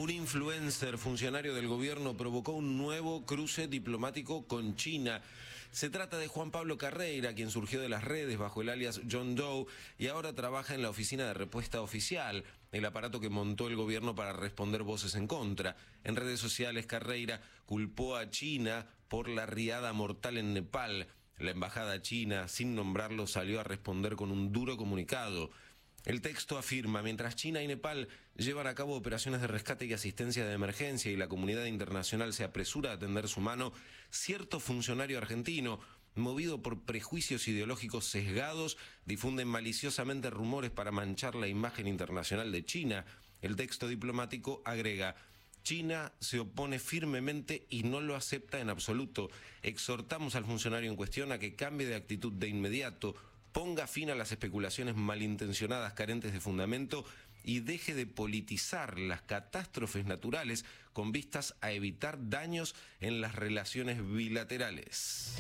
Un influencer funcionario del gobierno provocó un nuevo cruce diplomático con China. Se trata de Juan Pablo Carreira, quien surgió de las redes bajo el alias John Doe y ahora trabaja en la Oficina de Respuesta Oficial, el aparato que montó el gobierno para responder voces en contra. En redes sociales, Carreira culpó a China por la riada mortal en Nepal. La embajada china, sin nombrarlo, salió a responder con un duro comunicado. El texto afirma: mientras China y Nepal llevan a cabo operaciones de rescate y asistencia de emergencia y la comunidad internacional se apresura a tender su mano, cierto funcionario argentino, movido por prejuicios ideológicos sesgados, difunde maliciosamente rumores para manchar la imagen internacional de China. El texto diplomático agrega: China se opone firmemente y no lo acepta en absoluto. Exhortamos al funcionario en cuestión a que cambie de actitud de inmediato, ponga fin a las especulaciones malintencionadas carentes de fundamento y deje de politizar las catástrofes naturales con vistas a evitar daños en las relaciones bilaterales.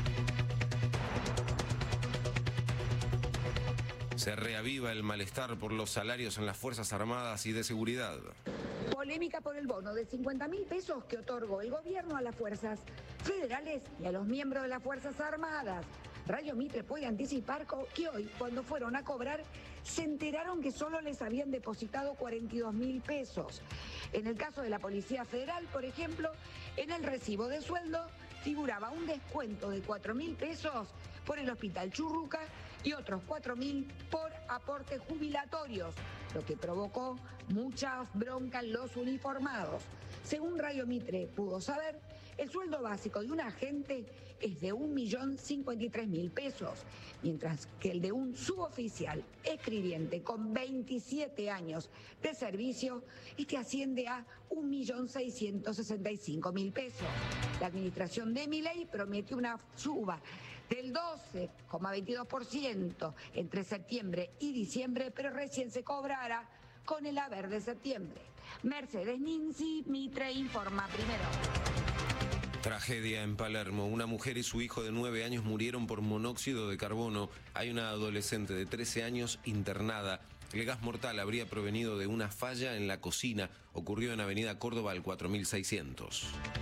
Se reaviva el malestar por los salarios en las Fuerzas Armadas y de Seguridad. Polémica por el bono de 50.000 pesos que otorgó el gobierno a las fuerzas federales y a los miembros de las Fuerzas Armadas. Radio Mitre puede anticipar que hoy, cuando fueron a cobrar, se enteraron que solo les habían depositado 42.000 pesos. En el caso de la Policía Federal, por ejemplo, en el recibo de sueldo figuraba un descuento de 4.000 pesos por el Hospital Churruca y otros 4.000 por aportes jubilatorios, lo que provocó muchas broncas en los uniformados. Según Radio Mitre pudo saber, el sueldo básico de un agente es de 1.053.000 pesos, mientras que el de un suboficial escribiente con 27 años de servicio asciende a 1.665.000 pesos. La administración de Milei prometió una suba del 12,22% entre septiembre y diciembre, pero recién se cobrará con el haber de septiembre. Mercedes Ninzi, Mitre informa primero. Tragedia en Palermo. Una mujer y su hijo de 9 años murieron por monóxido de carbono. Hay una adolescente de 13 años internada. El gas mortal habría provenido de una falla en la cocina. Ocurrió en Avenida Córdoba al 4600.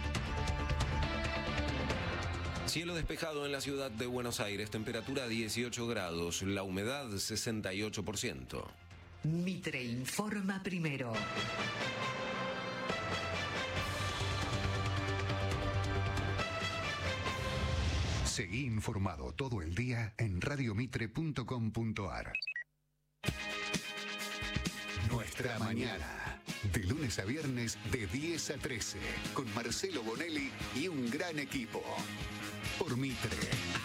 Cielo despejado en la ciudad de Buenos Aires. Temperatura 18 grados. La humedad 68%. Mitre informa primero. Seguí informado todo el día en radiomitre.com.ar. Nuestra mañana, de lunes a viernes de 10 a 13, con Marcelo Bonelli y un gran equipo. Por Mitre.